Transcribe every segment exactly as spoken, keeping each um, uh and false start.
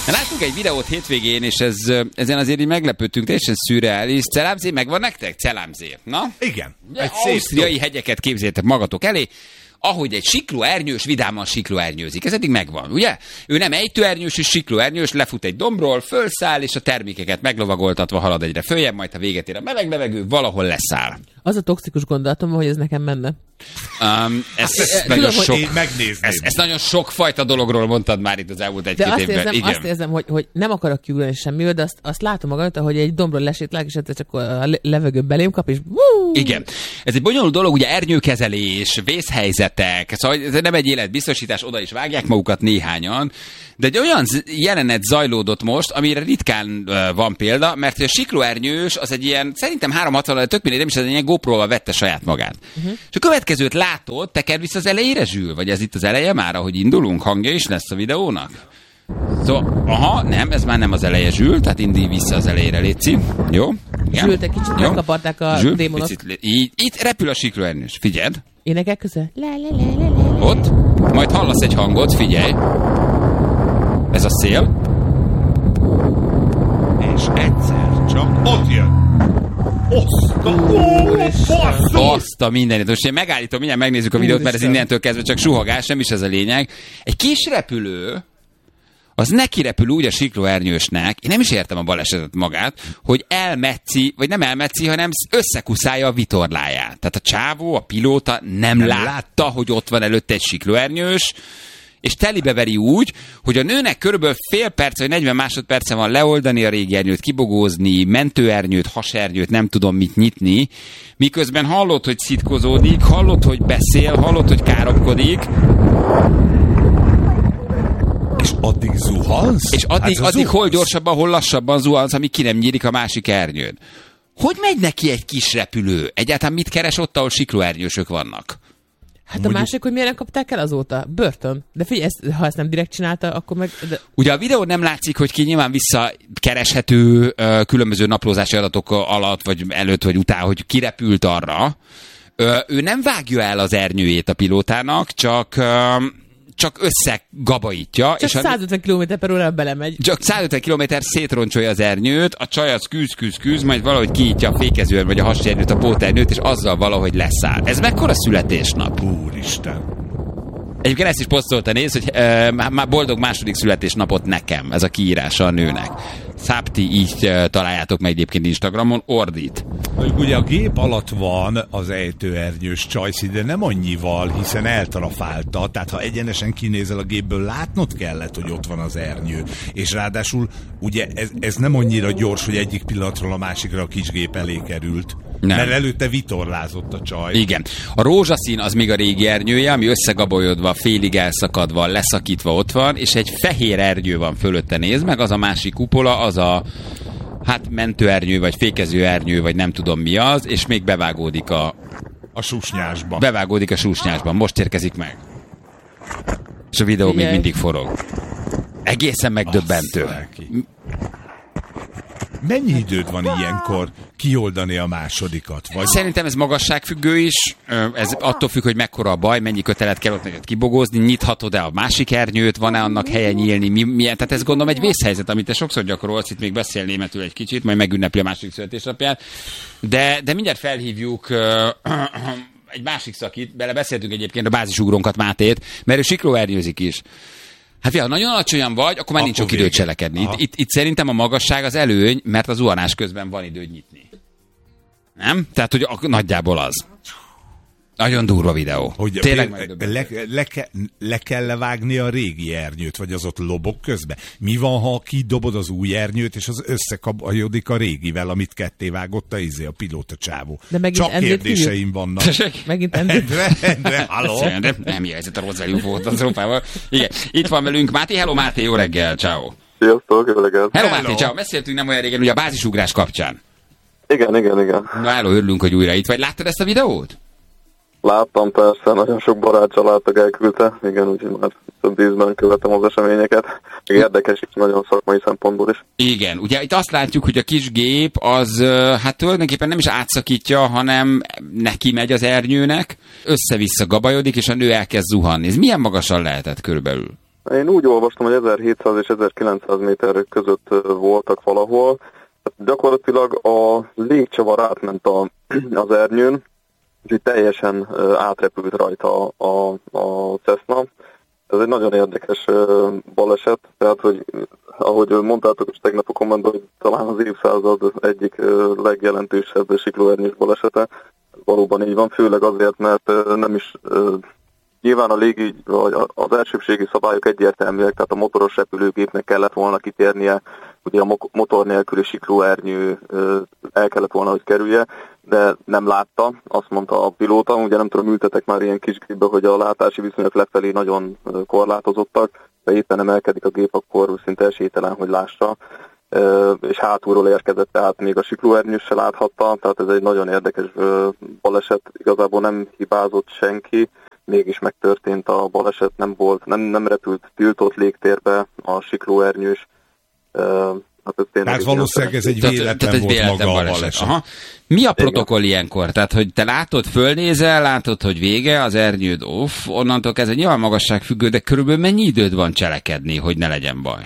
Láttunk egy videót hétvégén, és ez, ezen azért így meglepődtünk, teljesen szürreális. Celámzé, megvan nektek? Celámzé. Na? Igen. Egy ausztriai hegyeket képzeljétek magatok elé, ahogy egy siklóernyős vidáman siklóernyőzik. Ez eddig megvan, ugye? Ő nem ejtőernyős, és siklóernyős, lefut egy dombról, fölszáll, és a termékeket meglovagoltatva halad egyre följebb, majd ha véget ér a meleg levegő, valahol leszáll. Az a toxikus gondolatom, hogy ez nekem menne. Um, ez, ez, nagyon Tudom, sok, ez, ez nagyon sok fajta dologról mondtad már itt az elmúlt egy-két de azt évben. érzem, Igen. azt érzem, hogy, hogy nem akarok kiugrani semmiből, de azt, azt látom magam, hogy egy dombról lesétlák, és egyszer csak a levegő belém kap, és wuu! Igen. Ez egy bonyolult dolog, ugye ernyőkezelés, vészhelyzetek, szóval ez nem egy életbiztosítás, oda is vágják magukat néhányan, de egy olyan jelenet zajlódott most, amire ritkán uh, van példa, mert a siklóernyős az egy ilyen, szerintem háromszázhatvan, tök mindegy, nem is, ez egy ilyen GoPro-val vette saját magát. Uh-huh. És a következőt látod, tekerd vissza az elejére, Zsül? Vagy ez itt az eleje már, ahogy indulunk? Hangja is lesz a videónak? Szóval, aha, nem, ez már nem az eleje, Zsül, tehát indulj vissza az elejére, létszi. Jó? Zsül, te kicsit megkaparták a Zsül, démonok. Picit, így, itt repül a siklóernyős, figyeld. Énekel közel? Le, le, le, le, le. Ott, majd hallasz egy hangot, figyelj. Ez a szél. És egyszer csak ott jön. Oszta! Azt a mindenit. Most én megállítom, mindjárt megnézzük a videót, mert ez innentől kezdve csak suhogás, nem is ez a lényeg. Egy kis repülő, az neki repül úgy a siklóernyősnek, én nem is értem a balesetet magát, hogy elmetszi, vagy nem elmetszi, hanem összekuszálja a vitorláját. Tehát a csávó, a pilóta nem, nem látta, látta, hogy ott van előtte egy siklóernyős, és telibeveri úgy, hogy a nőnek körülbelül fél perc vagy negyven másodperce van leoldani a régi ernyőt, kibogózni, mentőernyőt, hasernyőt, nem tudom mit nyitni, miközben hallod, hogy szitkozódik, hallod, hogy beszél, hallod, hogy káromkodik. És addig zuhansz? És addig, hát addig zuhansz. hol gyorsabban, hol lassabban zuhansz, amíg ki nem nyílik a másik ernyőd. Hogy megy neki egy kis repülő? Egyáltalán mit keres ott, ahol siklóernyősök vannak? Hát a másik, hogy miért nem kapták el azóta? Börtön. De figyelj, ezt, ha ezt nem direkt csinálta, akkor meg... De... Ugye a videón nem látszik, hogy ki nyilván visszakereshető uh, különböző naplózási adatok alatt, vagy előtt, vagy után, hogy kirepült arra. Uh, ő nem vágja el az ernyőjét a pilótának, csak... Uh, csak összegabajítja. Csak és százötven kilométer per órára belemegy. Csak százötven kilométer szétroncsolja az ernyőt, a csaj az küzd, küzd, küzd, majd valahogy kinyitja a fékezőn, vagy a hasernyőt, a póternyőt, és azzal valahogy leszáll. Ez mekkora születésnap? Úristen. Egyébként ezt is posztolta, néz, hogy e, már boldog második születésnapot nekem, ez a kiírása a nőnek. Szápti, így e, találjátok meg egyébként Instagramon, ordít. Ugye a gép alatt van az ejtőernyős csajszi, de nem annyival, hiszen eltrafálta, tehát ha egyenesen kinézel a gépből, látnod kellett, hogy ott van az ernyő. És ráadásul ugye ez, ez nem annyira gyors, hogy egyik pillanatról a másikra a kis gép elé került. Nem. Mert előtte vitorlázott a csaj. Igen. A rózsaszín az még a régi ernyője, ami összegabolyodva, félig elszakadva, leszakítva ott van, és egy fehér ernyő van fölötte, nézd meg, az a másik kupola, az a hát mentőernyő, vagy fékezőernyő, vagy nem tudom mi az, és még bevágódik a... A susnyásban. Bevágódik a susnyásban. Most érkezik meg. És a videó igen. még mindig forog. Egészen megdöbbentő. Mennyi időd van ilyenkor kioldani a másodikat? Vagy... Szerintem ez magasságfüggő is, ez attól függ, hogy mekkora a baj, mennyi kötelet kell ott neked kibogózni, nyithatod-e a másik ernyőt, van-e annak helye nyílni, mi, milyen, tehát ez gondolom egy vészhelyzet, amit te sokszor gyakorolsz, itt még beszél németül egy kicsit, majd megünnepli a második születésnapját, de, de mindjárt felhívjuk egy másik szakit, bele beszéltünk egyébként a bázisugrónkat, Mátét, mert ő siklóernyőzik is. Hát ha nagyon alacsonyan vagy, akkor már nincs sok időt cselekedni. Itt, itt, itt szerintem a magasság az előny, mert az zuhanás közben van időd nyitni. Nem? Tehát, hogy a, nagyjából az. Nagyon durva videó. Hogy Tényleg le, le, le, le kell levágni a régi ernyőt, vagy az ott lobog közben? Mi van, ha kidobod az új ernyőt, és az összekabajodik a régivel, amit ketté vágott a izé, a pilóta csávó? Csak kérdéseim vannak. Megint Endre. Endre, halló? Nem jelzett a Rozálió volt az Európával. Igen, itt van velünk Máté. Hello Máté, jó reggel, ciao. Sziasztok, jó reggel. Hello Máté, ciao. Beszéltünk nem olyan régen, ugye a bázisugrás kapcsán. Igen, igen, igen. Na, hello, örülünk, hogy újra itt vagy. Láttad ezt a videót? Láttam, persze, nagyon sok barát családtag elküldte, igen, úgyhogy már több ízben követem az eseményeket, még érdekes is nagyon szakmai szempontból is. Igen, ugye itt azt látjuk, hogy a kis gép az hát tulajdonképpen nem is átszakítja, hanem neki megy az ernyőnek, össze-vissza gabajodik, és a nő elkezd zuhanni. Ez milyen magasan lehetett körülbelül? Én úgy olvastam, hogy ezerhétszáz és ezerkilencszáz méter között voltak valahol. Gyakorlatilag a légcsavar átment a, az ernyőn, úgyhogy teljesen átrepült rajta a, a Cessna. Ez egy nagyon érdekes baleset, tehát, hogy ahogy mondtátok is tegnap a kommentben, hogy talán az évszázad egyik legjelentősebb siklóernyős balesete. Valóban így van, főleg azért, mert nem is nyilván a légi, vagy az elsőbségi szabályok egyértelműek, tehát a motoros repülőgépnek kellett volna kitérnie, ugye a motor nélküli siklóernyő el kellett volna, hogy kerülje, de nem látta, azt mondta a pilóta, ugye nem tudom, ültetek már ilyen kis gépbe, hogy a látási viszonyok lefelé nagyon korlátozottak, de éppen emelkedik a gép, akkor szinte esélytelen, hogy lássa, és hátulról érkezett, tehát még a siklóernyős se láthatta, tehát ez egy nagyon érdekes baleset, igazából nem hibázott senki, mégis megtörtént a baleset, nem volt, nem, nem repült tiltott légtérbe a siklóernyős. Hát ez tehát valószínűleg ez egy véletlen tehát, volt véletlen maga baleset. a baleset. Aha. Mi a protokoll ilyenkor? Tehát, hogy te látod, fölnézel, látod, hogy vége, az ernyőd off, onnantól kezdve nyilván magasságfüggő, de körülbelül mennyi időd van cselekedni, hogy ne legyen baj?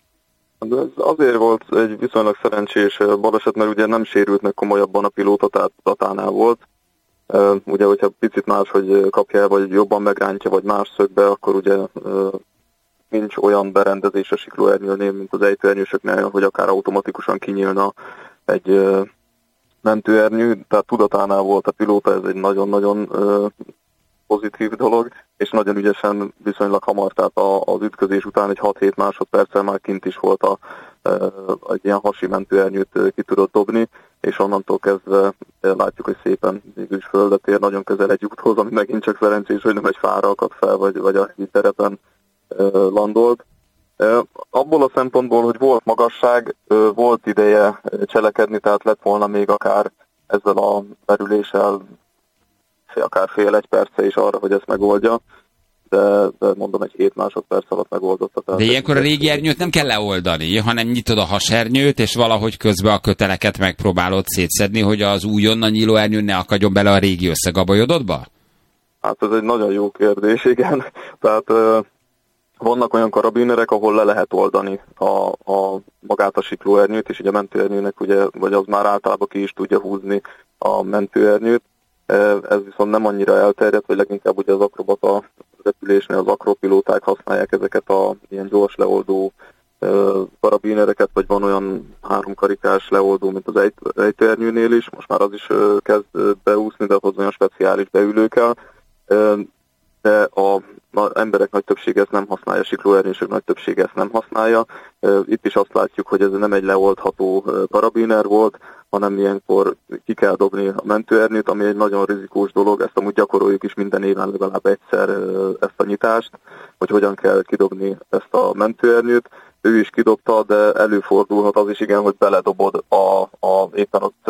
De ez azért volt egy viszonylag szerencsés baleset, mert ugye nem sérült meg komolyabban a pilóta, tehát Tatánál volt. Uh, ugye, hogyha picit máshogy kapja el, vagy jobban megrántja, vagy más szögbe, akkor ugye uh, nincs olyan berendezés a siklóernyőnél, mint az ejtőernyősöknél, hogy akár automatikusan kinyílna egy uh, mentőernyő, tehát tudatánál volt a pilóta, ez egy nagyon-nagyon uh, pozitív dolog, és nagyon ügyesen viszonylag hamar, tehát a, az ütközés után egy hat-hét másodperccel már kint is volt a, uh, egy ilyen hasi mentőernyőt uh, ki tudott dobni, és onnantól kezdve látjuk, hogy szépen mégis földet ér, nagyon közel egy úthoz, ami megint csak szerencsés, hogy nem egy fára akadt fel, vagy, vagy a hegyi terepen uh, landolt. Uh, abból a szempontból, hogy volt magasság, uh, volt ideje cselekedni, tehát lett volna még akár ezzel a merüléssel akár fél-egy perce is arra, hogy ezt megoldja, de, de mondom, egy hét másodperc alatt megoldotta. De ilyenkor a régi ernyőt nem kell leoldani, hanem nyitod a hasernyőt, és valahogy közben a köteleket megpróbálod szétszedni, hogy az újonnan nyíló ernyő ne akadjon bele a régi összegabalyododba? Hát ez egy nagyon jó kérdés, igen. Tehát uh, vannak olyan karabinerek, ahol le lehet oldani a, a magát a siklóernyőt, és ugye a mentőernyőnek, ugye, vagy az már általában ki is tudja húzni a mentőernyőt. Ez viszont nem annyira elterjedt, vagy leginkább ugye az akrobata repülésnél az akropilóták használják ezeket a ilyen gyors leoldó karabinereket, vagy van olyan háromkarikás leoldó, mint az ejtőernyőnél is, most már az is kezd beúszni, de ahhoz olyan speciális beülő kell. De a az emberek nagy többsége ezt nem használja, siklóernyősök nagy többsége ezt nem használja. Itt is azt látjuk, hogy ez nem egy leoldható karabiner volt, hanem ilyenkor ki kell dobni a mentőernyőt, ami egy nagyon rizikós dolog, ezt amúgy gyakoroljuk is minden éven legalább egyszer ezt a nyitást, hogy hogyan kell kidobni ezt a mentőernyőt. Ő is kidobta, de előfordulhat az is igen, hogy beledobod a, a éppen ott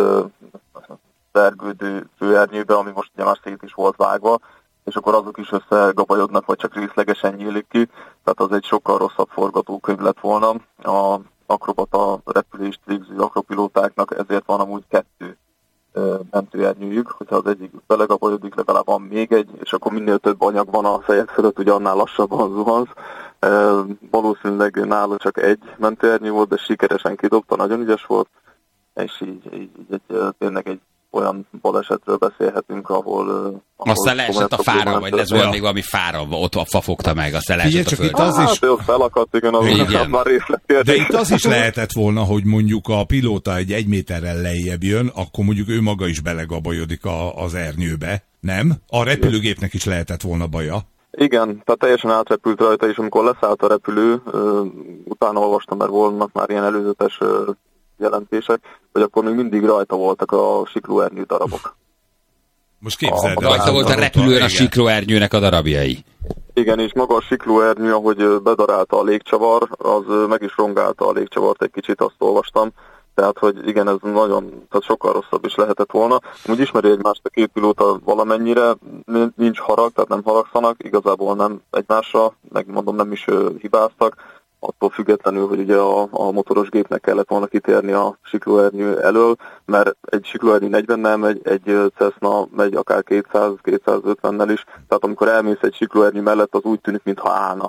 vergődő főernyőbe, ami most ugye már szét is volt vágva, és akkor azok is összegabajodnak, vagy csak részlegesen nyílik ki, tehát az egy sokkal rosszabb forgatókönyv lett volna. A akrobata repülést végző akropilótáknak ezért van amúgy kettő mentőernyőjük, hogyha az egyik belegabajodik, legalább van még egy, és akkor minél több anyag van a fejek fölött, ugye annál lassabban zuhansz. Valószínűleg nála csak egy mentőernyő volt, de sikeresen kidobta, nagyon ügyes volt, és így, így, így egy, tényleg egy olyan balesetről beszélhetünk, ahol... ahol aztán leesett a fára, vagy ez volt még valami fára, ott a fa fogta meg, aztán leesett a földre. Az is... Hát, felakadt, igen, az igen. Már részletérték. De itt az is lehetett volna, hogy mondjuk a pilóta egy egy méterrel lejjebb jön, akkor mondjuk ő maga is belegabajodik a, az ernyőbe, nem? A repülőgépnek is lehetett volna baja. Igen, tehát teljesen átrepült rajta, és amikor leszállt a repülő, utána olvastam, mert voltak már ilyen előzetes jelentések, hogy akkor még mindig rajta voltak a siklóernyő darabok. Most képzeld el. Rajta volt a repülőn a siklóernyőnek a darabjai. Igen, és maga a siklóernyő, ahogy bedarálta a légcsavar, az meg is rongálta a légcsavart egy kicsit, azt olvastam. Tehát, hogy igen, ez nagyon, tehát sokkal rosszabb is lehetett volna. Úgy ismeri egymást a két pilóta valamennyire, nincs harag, tehát nem haragszanak, igazából nem egymásra, megmondom, nem is hibáztak. Attól függetlenül, hogy ugye a, a motoros gépnek kellett volna kitérni a siklóernyő elől, mert egy siklóernyő negyvennel megy, egy Cessna megy akár kétszáz-kétszázötvennel is, tehát amikor elmész egy siklóernyő mellett, az úgy tűnik, mintha állna.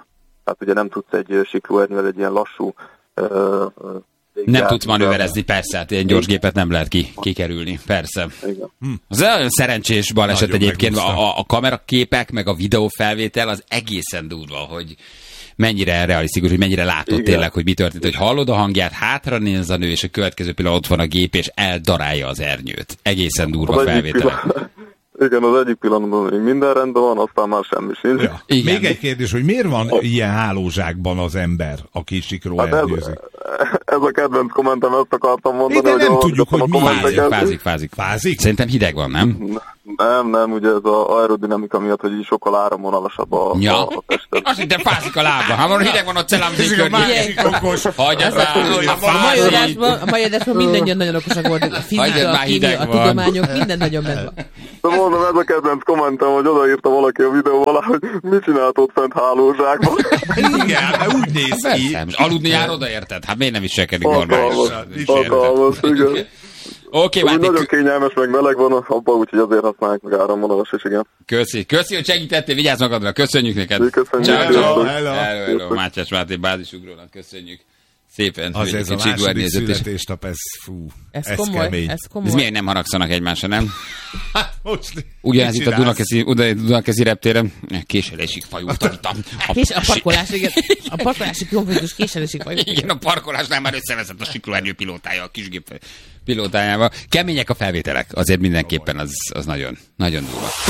tehát ugye nem tudsz egy siklóernyővel egy ilyen lassú uh, nem tudsz manőverezni, persze, hát ilyen gyors gépet nem lehet ki, kikerülni, persze. Igen. Hm. Az olyan szerencsés baleset Nagyon egyébként, a, a kameraképek, meg a videófelvétel az egészen durva, hogy mennyire realisztikus, hogy mennyire látod igen. tényleg, hogy mi történt, hogy hallod a hangját, hátra néz a nő, és a következő pillanat ott van a gép, és eldarálja az ernyőt. Egészen durva felvétel. Igen, az egyik pillanatban még minden rendben van, aztán már semmi sincs. Ja. Még egy kérdés, hogy miért van ilyen hálózsákban az ember, aki siklóernyőzik? Hát ez, ez a kedvenc kommentem, ezt akartam mondani. De nem tudjuk, hogy mi. Fázik, fázik, fázik. Fázik? Szerintem hideg van, nem? Nem, nem, ugye ez az aerodinamika miatt, hogy így sokkal áramvonalasabb a, ja. a, a tested. Azt hittem fázik a lába. Ha van hideg van, ott szelámzik környék. Hagyjad már, a mai adásban mindannyian nagyon okosak voltak. A fizika, a kémia, a tudományok, minden nagyon megvan. De mondom, ez a kedvenc kommentem, hogy odaírta valaki a videó alá, hogy mit csinált ott fent hálózsákban. Igen, de úgy néz ki. Persze, aludni jár oda, érted? Hát miért nem is viselkedik normálisan? Hatalmas, igen. Oké, okay, nagyon kényelmes, meg meleg van abban, úgyhogy azért használják meg áramvonalas is, igen. Köszi, köszi, hogy segítettél, vigyázz magadra, köszönjük neked. Köszönjük. Ciao, ciao. Hello, hello, hello. Mátyás Máté bázisugrónak, köszönjük. Szépen. Az ez a második születésnap, ez fú, ez, ez komoly, kemény. Ez komoly. Ez miért nem haragszanak egymásra, nem? Hát most ugyanez itt a Dunakeszi, Dunakeszi reptéren. Késelésig fajultam. A, Kés, a parkolás, igen. A parkolási konfliktus késelésig fajultam. Igen, a parkolásnál már összeveszett a siklóernyő pilótája, a kisgép pilótájával. Kemények a felvételek, azért mindenképpen az, az nagyon, nagyon durva.